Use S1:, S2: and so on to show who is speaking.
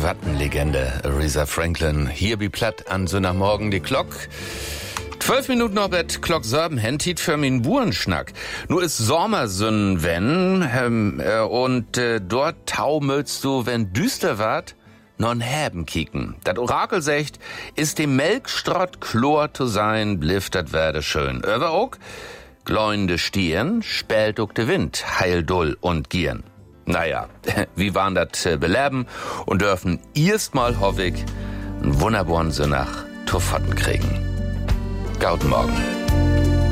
S1: Wattenlegende Aretha Franklin. Hier wie platt an Sonntagmorgen die Glock. 12 Minuten noch bet Glock sorben hentit für min Burenschnack. Nur ist Sommersünn wenn dort taumelst du, wenn düster wart, non Häben kicken. Dat Orakel secht, ist dem Melkstrott Chlor zu sein, blifft dat werde schön. Över auch, gläunde Stieren, spelt ook de Wind, heildull und gieren. Naja, wie waren dat beleben und dürfen erstmal hoffig einen wunderbaren Sonntag zu Pfoten kriegen. Guten Morgen.